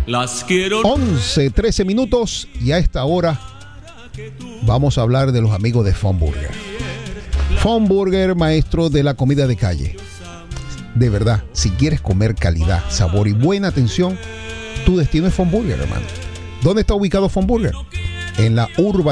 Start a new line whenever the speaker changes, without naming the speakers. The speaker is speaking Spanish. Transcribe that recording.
Las quiero.
11:13 minutos y a esta hora vamos a hablar de los amigos de Fun Burger. Fun Burger, maestro de la comida de calle. De verdad, si quieres comer calidad, sabor y buena atención, tu destino es Fun Burger, hermano. ¿Dónde está ubicado Fun Burger? En la